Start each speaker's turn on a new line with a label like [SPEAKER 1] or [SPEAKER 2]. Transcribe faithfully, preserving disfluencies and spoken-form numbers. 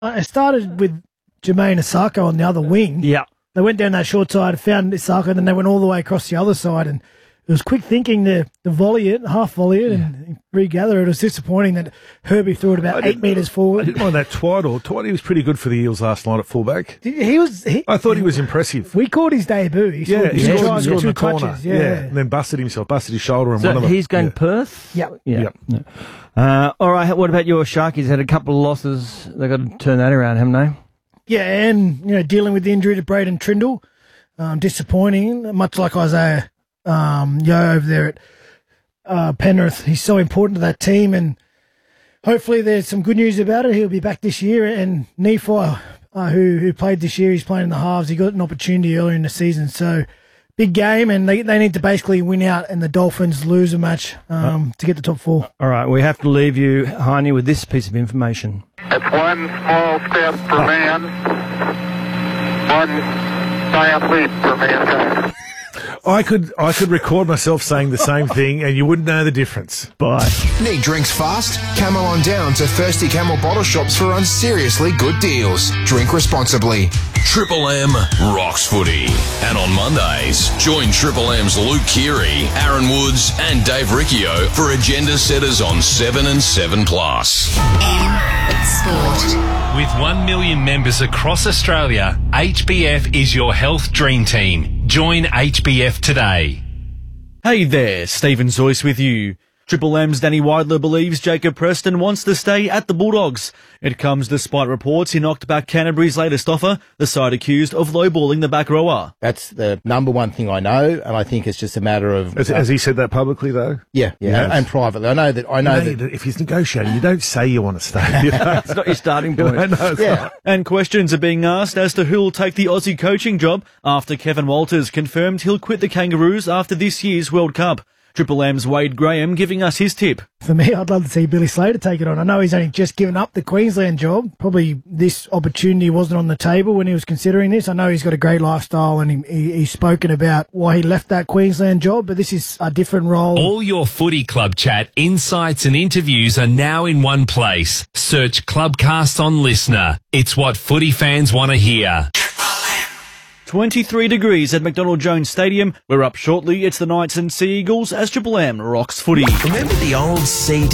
[SPEAKER 1] It started with Jermaine Asako on the other wing.
[SPEAKER 2] Yeah.
[SPEAKER 1] They went down that short side, found Asako, and then they went all the way across the other side. And it was quick thinking to, to volley it, half volley it, yeah. and regather it. It was disappointing that Herbie threw it about eight metres forward.
[SPEAKER 3] I didn't mind that Twiddle. Twiddle was pretty good for the Eels last night at fullback.
[SPEAKER 1] He was. He,
[SPEAKER 3] I thought he was impressive.
[SPEAKER 1] We called his debut. He
[SPEAKER 3] yeah,
[SPEAKER 1] scored,
[SPEAKER 3] he
[SPEAKER 1] he
[SPEAKER 3] scored,
[SPEAKER 1] scored,
[SPEAKER 3] he scored in the
[SPEAKER 1] two
[SPEAKER 3] corner.
[SPEAKER 1] touches, yeah.
[SPEAKER 3] yeah, and then busted himself, busted his shoulder, and
[SPEAKER 2] so
[SPEAKER 3] one of them.
[SPEAKER 2] he's going
[SPEAKER 3] yeah.
[SPEAKER 2] Perth.
[SPEAKER 1] Yep.
[SPEAKER 2] Yeah.
[SPEAKER 3] Yep.
[SPEAKER 2] Uh, all right. What about your Sharkies? Had a couple of losses. They got to turn that around, haven't they?
[SPEAKER 1] Yeah, and you know, dealing with the injury to Braden Trindle, um, disappointing. Much like Isaiah um, Yo over there at uh, Penrith, he's so important to that team, and hopefully there's some good news about it. He'll be back this year. And Nephi, uh, who who played this year, he's playing in the halves. He got an opportunity earlier in the season, so big game, and they they need to basically win out, and the Dolphins lose a match um, to get the top four.
[SPEAKER 2] All right, we have to leave you, Heine, with this piece of information.
[SPEAKER 4] It's one small step for man, one giant leap for mankind.
[SPEAKER 3] I could I could record myself saying the same thing and you wouldn't know the difference.
[SPEAKER 2] Bye.
[SPEAKER 5] Need drinks fast? Camel on down to Thirsty Camel bottle shops for unseriously good deals. Drink responsibly.
[SPEAKER 6] Triple M rocks footy. And on Mondays, join Triple M's Luke Keary, Aaron Woods and Dave Riccio for Agenda Setters on seven and seven plus.
[SPEAKER 7] M Sport.
[SPEAKER 8] With one million members across Australia, H B F is your health dream team. Join H B F today.
[SPEAKER 9] Hey there, Stephen Zoyce with you. Triple M's Danny Weidler believes Jacob Preston wants to stay at the Bulldogs. It comes despite reports he knocked back Canterbury's latest offer, the side accused of lowballing the back rower.
[SPEAKER 10] That's the number one thing I know, and I think it's just a matter of...
[SPEAKER 3] Has, uh, has he said that publicly, though?
[SPEAKER 10] Yeah, yeah, and, and privately. I know that... I know,
[SPEAKER 3] you know
[SPEAKER 10] that
[SPEAKER 3] if he's negotiating, you don't say you want to stay. You know?
[SPEAKER 2] It's not your starting point.
[SPEAKER 3] No, no,
[SPEAKER 10] yeah.
[SPEAKER 3] not.
[SPEAKER 9] And questions are being asked as to who'll take the Aussie coaching job after Kevin Walters confirmed he'll quit the Kangaroos after this year's World Cup. Triple M's Wade Graham giving us his tip.
[SPEAKER 1] For me, I'd love to see Billy Slater take it on. I know he's only just given up the Queensland job. Probably this opportunity wasn't on the table when he was considering this. I know he's got a great lifestyle and he, he, he's spoken about why he left that Queensland job, but this is a different role.
[SPEAKER 8] All your footy club chat, insights and interviews are now in one place. Search Clubcast on Listener. It's what footy fans want to hear.
[SPEAKER 9] twenty-three degrees at McDonald Jones Stadium. We're up shortly. It's the Knights and Sea Eagles as Triple M rocks footy.
[SPEAKER 6] Remember the old C D?